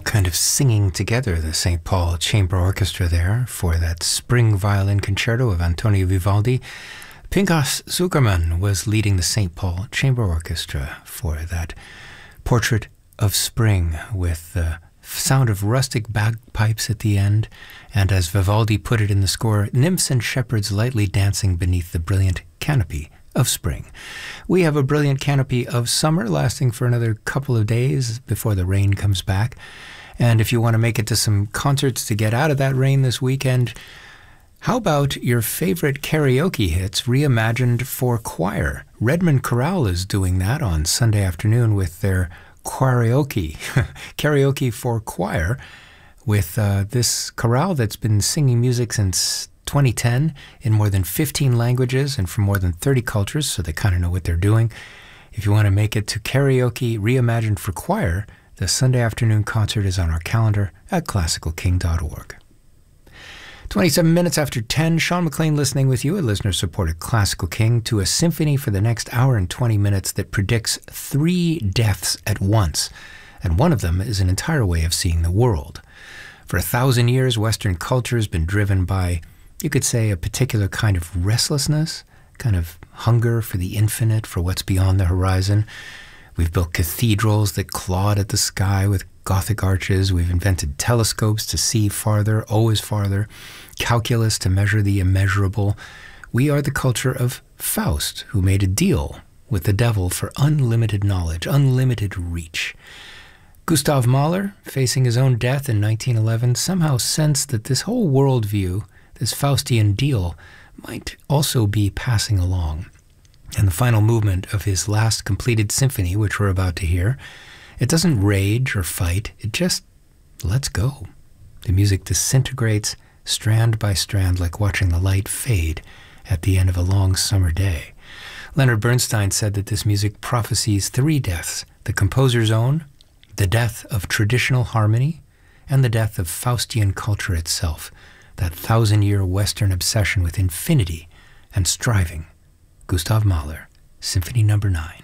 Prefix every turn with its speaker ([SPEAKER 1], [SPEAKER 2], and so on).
[SPEAKER 1] kind of singing together, the St. Paul Chamber Orchestra there, for that Spring Violin Concerto of Antonio Vivaldi. Pinchas Zukerman was leading the St. Paul Chamber Orchestra for that Portrait of Spring, with the sound of rustic bagpipes at the end, and as Vivaldi put it in the score, nymphs and shepherds lightly dancing beneath the brilliant canopy of spring. We have a brilliant canopy of summer lasting for another couple of days before the rain comes back. And if you want to make it to some concerts to get out of that rain this weekend, how about your favorite karaoke hits reimagined for choir? Redmond Chorale is doing that on Sunday afternoon with their karaoke, karaoke for choir, with this chorale that's been singing music since 2010 in more than 15 languages and from more than 30 cultures, so they kind of know what they're doing. If you want to make it to karaoke reimagined for choir, the Sunday afternoon concert is on our calendar at classicalking.org. 27 minutes after 10, Sean McLean listening with you, a listener-supported Classical King, to a symphony for the next hour and 20 minutes that predicts 3 deaths at once, and one of them is an entire way of seeing the world. For 1,000 years, Western culture has been driven by, you could say, a particular kind of restlessness, kind of hunger for the infinite, for what's beyond the horizon. We've built cathedrals that clawed at the sky with Gothic arches. We've invented telescopes to see farther, always farther, calculus to measure the immeasurable. We are the culture of Faust, who made a deal with the devil for unlimited knowledge, unlimited reach. Gustav Mahler, facing his own death in 1911, somehow sensed that this whole worldview, this Faustian deal, might also be passing along. And the final movement of his last completed symphony, which we're about to hear, it doesn't rage or fight, it just lets go. The music disintegrates strand by strand like watching the light fade at the end of a long summer day. Leonard Bernstein said that this music prophesies 3 deaths: the composer's own, the death of traditional harmony, and the death of Faustian culture itself, that 1,000-year Western obsession with infinity and striving. Gustav Mahler, Symphony No. 9.